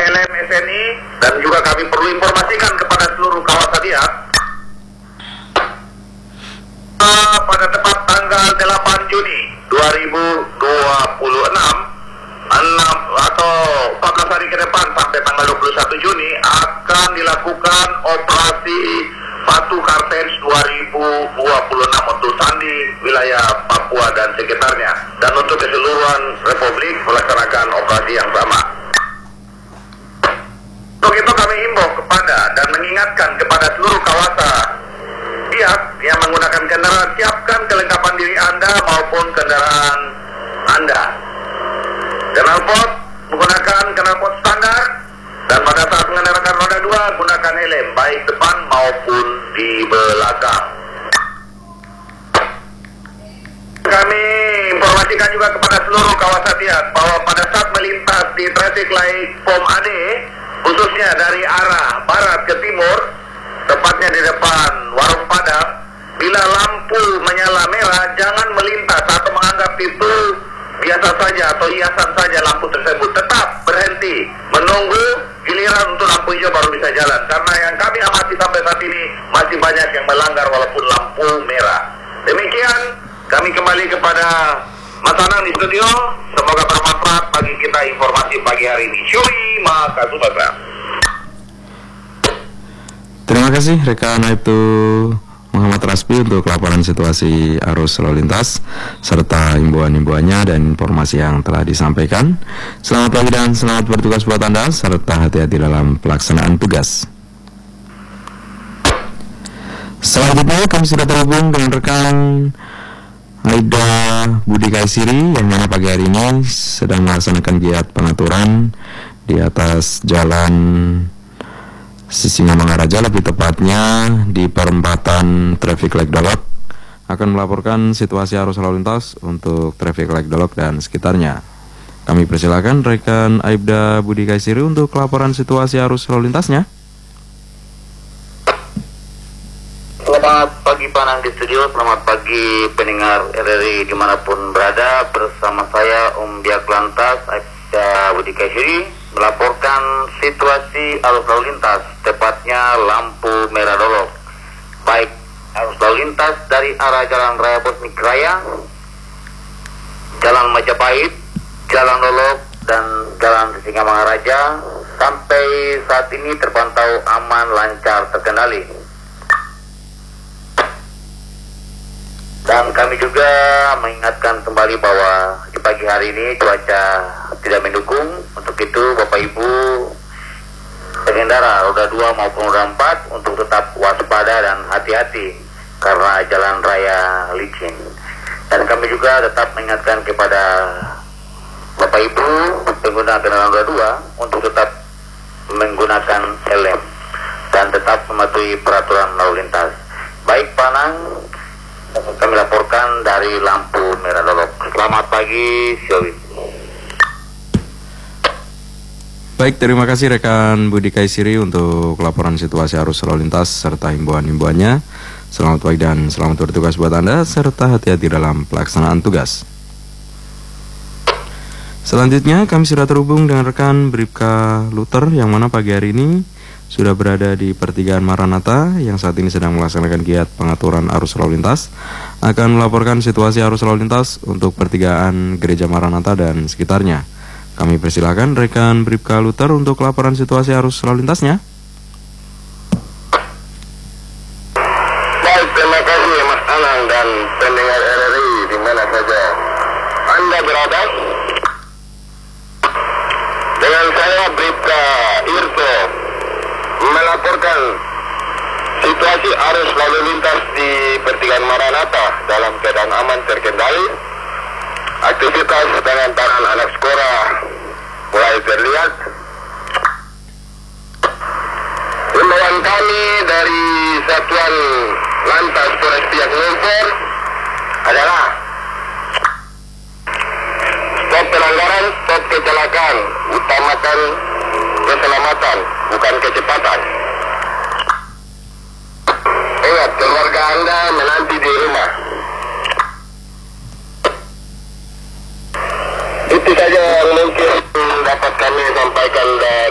LM SNI, dan juga kami perlu informasikan kepada seluruh kawasan dia pada tepat tanggal 8 Juni 2026 atau 14 hari ke depan sampai tanggal 21 Juni akan dilakukan operasi Patu Kartens 2026 untuk sandi wilayah Papua dan sekitarnya, dan untuk keseluruhan Republik melaksanakan operasi yang sama. Untuk itu kami himbau kepada dan mengingatkan kepada seluruh kawasan pihak yang menggunakan kendaraan, siapkan kelengkapan diri Anda maupun kendaraan Anda. Knalpot, menggunakan knalpot standar, dan pada saat mengendaраkan roda 2 gunakan helm baik depan maupun di belakang. Kami informasikan juga kepada seluruh kawasan lihat bahwa pada saat melintas di traffic light POM AD, khususnya dari arah barat ke timur, tepatnya di depan Warung Padang, bila lampu menyala merah jangan melintas atau menganggap itu biasa saja atau hiasan saja lampu tersebut. Tetap berhenti menunggu giliran untuk lampu hijau baru bisa jalan, karena yang kami amati sampai saat ini masih banyak yang melanggar walaupun lampu merah. Demikian, kami kembali kepada Mas Anang di studio. Semoga bermanfaat bagi kita informasi pagi hari ini. Syuri Makasubasa. Terima kasih rekan Aibtu Muhammad Raspi untuk laporan situasi arus lalu lintas serta himbauan-himbauannya dan informasi yang telah disampaikan. Selamat pagi dan selamat bertugas buat Anda serta hati-hati dalam pelaksanaan tugas. Selanjutnya kami sudah terhubung dengan rekan Aibda Budi Kaisiri yang mana pagi hari ini sedang melaksanakan giat pengaturan di atas jalan Sisingamangaraja, lebih tepatnya di perempatan traffic light Dolok, akan melaporkan situasi arus lalu lintas untuk traffic light Dolok dan sekitarnya. Kami persilakan rekan Aibda Budi Kaisiri untuk laporan situasi arus lalu lintasnya. Selamat pagi Panang di studio, selamat pagi pendengar RRI dimanapun berada. Bersama saya Biak Lantas Aibda Budi Kaisiri melaporkan situasi arus lalu lintas, tepatnya lampu merah Dolok, baik arus lalu lintas dari arah Jalan Raya Bosmik Raya, Jalan Majapahit, Jalan Dolok, dan Jalan Sisingamangaraja sampai saat ini terpantau aman, lancar, terkendali. Dan kami juga mengingatkan kembali bahwa di pagi hari ini cuaca tidak mendukung. Untuk itu Bapak Ibu pengendara roda 2 maupun roda 4 untuk tetap waspada dan hati-hati karena jalan raya licin. Dan kami juga tetap mengingatkan kepada Bapak Ibu pengguna kendaraan roda 2 untuk tetap menggunakan helm dan tetap mematuhi peraturan lalu lintas. Baik Panang, kami laporkan dari lampu merah Dolok. Selamat pagi, Syawi. Baik, terima kasih rekan Budi Kaisiri untuk laporan situasi arus lalu lintas serta himbauan-himbauannya. Selamat pagi dan selamat bertugas buat Anda serta hati-hati dalam pelaksanaan tugas. Selanjutnya kami sudah terhubung dengan rekan Bribka Luther yang mana pagi hari ini sudah berada di pertigaan Maranatha yang saat ini sedang melaksanakan giat pengaturan arus lalu lintas, akan melaporkan situasi arus lalu lintas untuk pertigaan Gereja Maranatha dan sekitarnya. Kami persilakan rekan Bribka Luther untuk laporan situasi arus lalu lintasnya. Baik, terima kasih Mas Anang dan pendengar RRI di mana saja Anda berada. Dengan saya Bribka Irto melaporkan situasi arus lalu lintas di pertigaan Maranatha dalam keadaan aman, terkendali. Aktivitas pengantaran anak sekolah mulai terlihat. Himbauan kami dari Satuan Lantas Polres Biak Numfor adalah stop pelanggaran, stop kecelakaan, utamakan keselamatan, bukan kecepatan. Ingat, keluarga Anda menanti di rumah. Itu saja yang mungkin dapat kami sampaikan dari